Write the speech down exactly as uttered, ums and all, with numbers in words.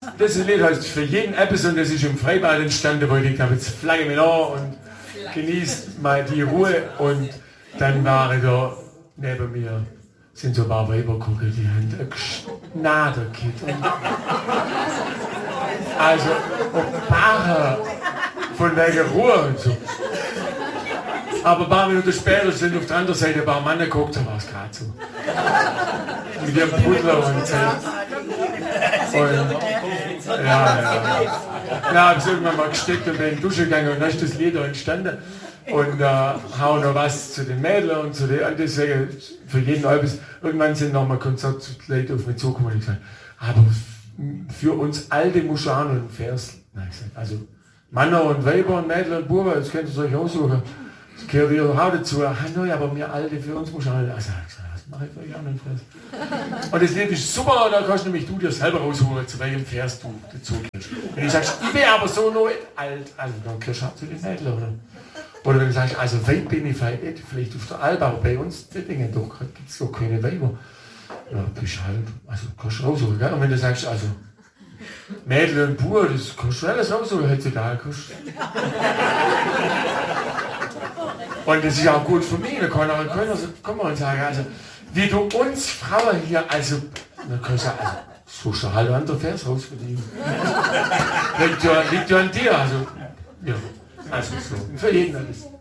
das Lied heißt für jeden Eppes und das ist im Freibad entstanden, wo ich gedacht habe, jetzt flagge mich an und genießt mal die Ruhe. Und dann waren da neben mir sind so ein paar Weiber geguckt, die haben ein Gnaderkit. Also, ein paar von wegen Ruhe und so. Aber ein paar Minuten später sind auf der anderen Seite ein paar Männer geguckt, da war es gerade so. Mit ihrem Pudler und so. Und, ja, ja. Ja, habe ich irgendwann mal gesteckt und bin in die Dusche gegangen und dann ist das Lied da entstanden. Und da äh, hau noch was zu den Mädels und zu den, deswegen für jeden halbes. Irgendwann sind nochmal Konzertleute auf mich zugekommen und gesagt, aber für uns Alte musst du auch noch einen Vers. Nein, gesagt, also Männer und Weiber und Mädel und Buben, das könnt ihr euch aussuchen. Das gehört ihr auch dazu. Ah, nein, aber wir Alte, für uns musst du auch nicht. Also, das mache ich für euch auch noch einen Vers. Und das Lied ist super, da kannst du nämlich du dir selber rausholen, zu welchem Vers du dazu gehst. Wenn du sagst, ich bin aber so noch alt, also dann gehörst du auch zu den Mädels, oder? Oder wenn du sagst, also weit bin ich vielleicht, vielleicht auf der Alp, aber bei uns die Dinge doch gibt es doch keine Weiber. Ja, bist halt, also kannst du raussuchen, gell? Und wenn du sagst, also Mädel und Bub, das kannst du alles raussuchen heutzutage. Und das ist auch gut für mich, da kann auch keiner kommen und sagen, also wie du uns Frauen hier, also, dann kannst du sagen, also, suchst du halt andere Vers raus für die. Liegt ja, liegt ja an dir, also, ja. Also so, für jeden alles.